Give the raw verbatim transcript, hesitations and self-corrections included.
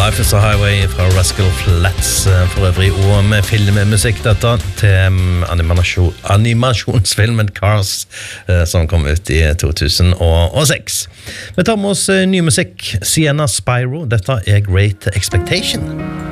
Life is a Highway fra Rascal Flatts for øvrig, og med filmmusikk dette til animasjon, animasjonsfilmen Cars som kom ut i to tusen og seks. Vi tar med oss ny musikk, Sienna Spyro, dette er Great Expectation.